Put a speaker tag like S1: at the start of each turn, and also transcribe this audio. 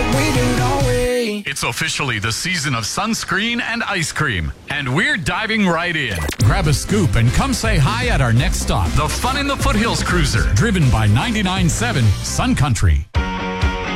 S1: what we do, don't we?
S2: It's officially the season of sunscreen and ice cream, and we're diving right in. Grab a scoop and come say hi at our next stop, the Fun in the Foothills Cruiser, driven by 99.7 Sun Country.